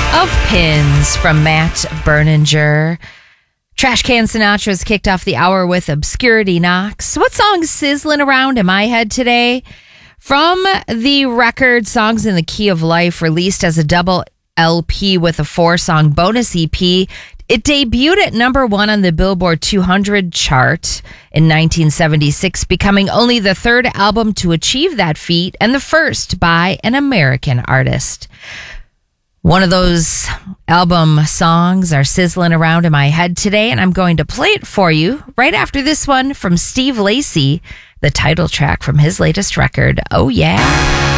of Pins from Matt Berninger. Trash Can Sinatra's kicked off the hour with Obscurity Knocks. What song's sizzling around in my head today? From the record Songs in the Key of Life, released as a double LP with a 4-song bonus EP, it debuted at number 1 on the Billboard 200 chart in 1976, becoming only the 3rd album to achieve that feat and the first by an American artist. One of those album songs are sizzling around in my head today, and I'm going to play it for you right after this one from Steve Lacy, the title track from his latest record, Oh Yeah.